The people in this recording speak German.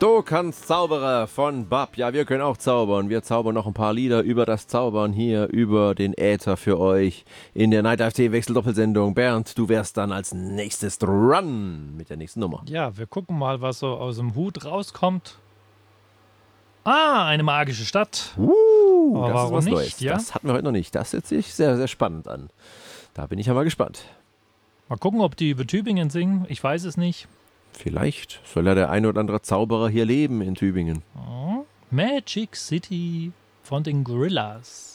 Du kannst Zauberer von Bab. Ja, wir können auch zaubern. Wir zaubern noch ein paar Lieder über das Zaubern hier, über den Äther für euch in der Night AFT Wechseldoppelsendung. Bernd, du wärst dann als nächstes dran mit der nächsten Nummer. Ja, wir gucken mal, was so aus dem Hut rauskommt. Ah, eine magische Stadt. Aber Das ist was nicht, Neues. ja? Das hatten wir heute noch nicht. Das hört sich sehr, sehr spannend an. Da bin ich ja mal gespannt. Mal gucken, ob die über Tübingen singen. Ich weiß es nicht. Vielleicht soll ja der ein oder andere Zauberer hier leben in Tübingen. Magic City von den Gorillas.